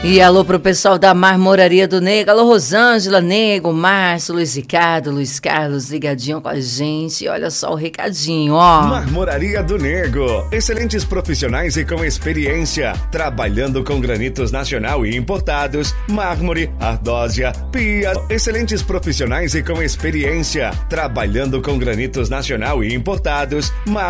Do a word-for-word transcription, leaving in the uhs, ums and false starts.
E alô pro pessoal da Marmoraria do Nego. Alô, Rosângela, Nego, Márcio, Luiz Ricardo, Luiz Carlos, ligadinho com a gente. Olha só o recadinho, ó. Marmoraria do Nego. Excelentes profissionais e com experiência. Trabalhando com granitos nacional e importados, mármore, ardósia, pia. Excelentes profissionais e com experiência. Trabalhando com granitos nacional e importados, mármore.